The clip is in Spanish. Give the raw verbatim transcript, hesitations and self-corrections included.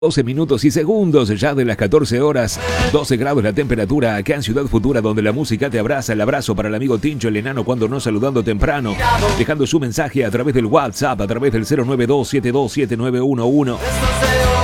doce minutos y segundos ya de las catorce horas, doce grados la temperatura acá en Ciudad Futura, donde la música te abraza. El abrazo para el amigo Tincho, el enano, cuando no saludando temprano, dejando su mensaje a través del WhatsApp, a través del cero nueve dos siete dos siete nueve uno uno.